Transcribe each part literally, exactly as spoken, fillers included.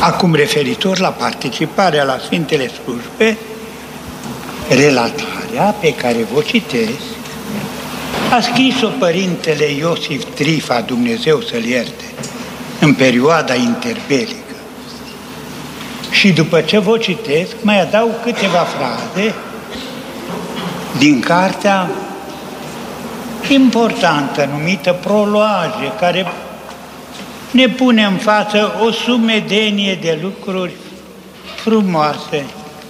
Acum, referitor la participarea la Sfintele Slujbe, relatarea pe care vă citesc a scris-o părintele Iosif Trifa, Dumnezeu să-l ierte, în perioada interbelică. Și după ce vă citesc, mai adaug câteva fraze din cartea importantă numită Proloaje, care ne pune în față o sumedenie de lucruri frumoase.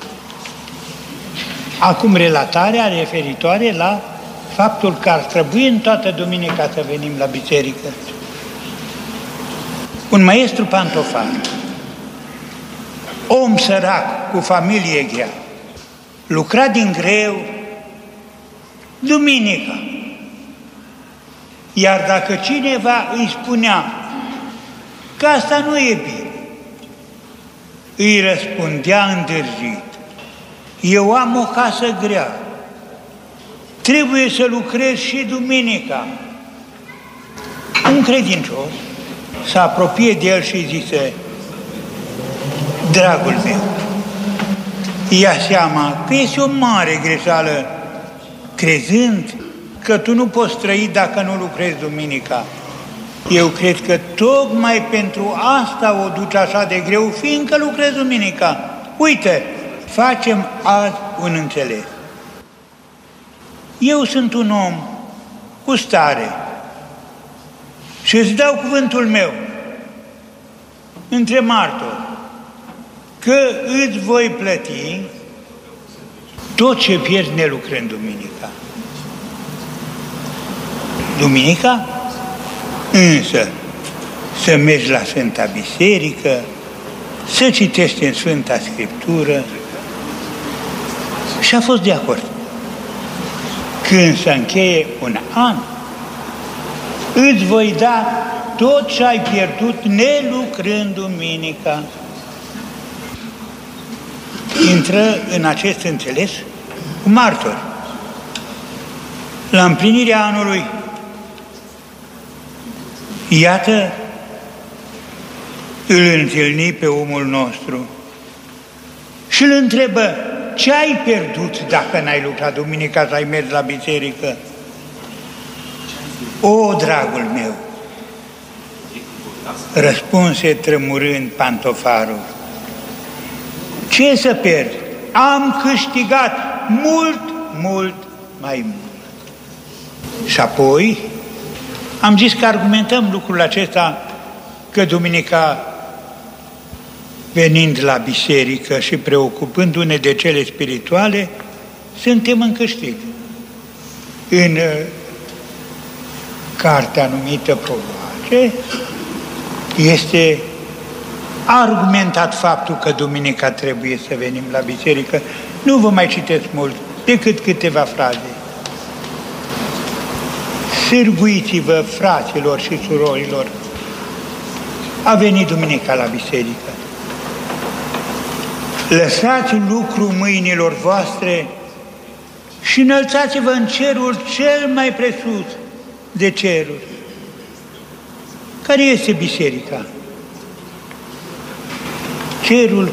Acum, relatarea referitoare la faptul că ar trebui în toată duminica să venim la biserică. Un maestru pantofar, om sărac cu familie grea, lucra din greu duminica. Iar dacă cineva îi spunea că asta nu e bine, îi răspundea îndârjit: eu am o casă grea, trebuie să lucrez și duminica. Un credincios se apropie de el și zise: dragul meu, ia seama că este o mare greșeală crezând că tu nu poți trăi dacă nu lucrezi duminica. Eu cred că tocmai pentru asta o duci așa de greu, fiindcă lucrezi duminica. Uite, facem azi un înțeles. Eu sunt un om cu stare și îți dau cuvântul meu între martori că îți voi plăti tot ce pierzi nelucrând duminica. Duminica, însă, să mergi la Sfânta Biserică, să citești în Sfânta Scriptură. Și a fost de acord. Când se încheie un an, îți voi da tot ce ai pierdut nelucrând duminica. Intră în acest înțeles cu martori. La împlinirea anului, iată, îl întâlni pe omul nostru și îl întrebă: ce ai pierdut dacă n-ai lucrat duminica să ai mers la biserică? O, dragul meu, răspunse tremurând pantofarul, ce să pierd? Am câștigat mult, mult mai mult. Și apoi am zis că argumentăm lucrul acesta, că duminica, venind la biserică și preocupându-ne de cele spirituale, suntem în câștig. În cartea numită Proloaje este argumentat faptul că duminica trebuie să venim la biserică. Nu vă mai citesc mult, decât câteva fraze. Sârguiți-vă, fraților și surorilor, a venit duminica la biserică. Lăsați lucru mâinilor voastre și înălțați-vă în cerul cel mai presus de ceruri. Care este biserica? Cerul